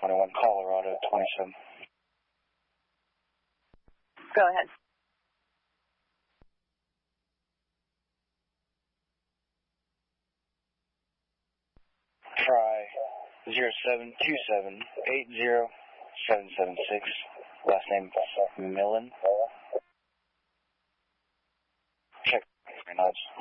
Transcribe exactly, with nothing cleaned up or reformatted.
twenty-one, Colorado twenty-seven. Go ahead. Try zero seven two seven eight zero seven seven six. Last name Millen. Check. Nods.